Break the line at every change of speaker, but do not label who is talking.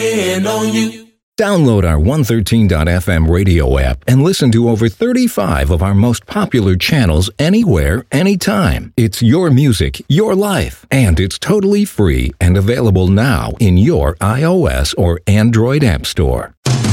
on you.
Download our 113.fm radio app and listen to over 35 of our most popular channels anywhere, anytime. It's your music, your life, and it's totally free and available now in your iOS or Android app store.